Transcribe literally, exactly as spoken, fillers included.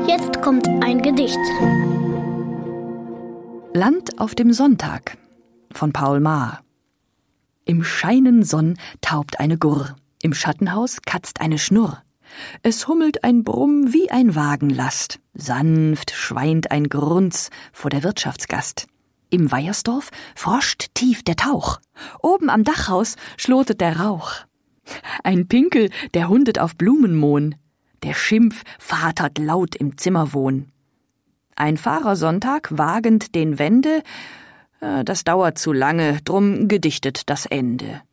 Jetzt kommt ein Gedicht. Land auf dem Sonntag von Paul Maar. Im scheinen Sonn taubt eine Gurr, im Schattenhaus katzt eine Schnurr. Es hummelt ein Brumm wie ein Wagenlast, sanft schweint ein Grunz vor der Wirtschaftsgast. Im Weiersdorf froscht tief der Tauch, oben am Dachhaus schlotet der Rauch. Ein Pinkel, der hundet auf Blumenmohn, der Schimpf vatert laut im Zimmerwohn. Ein Fahrersonntag wagend den Wende, das dauert zu lange, drum gedichtet das Ende.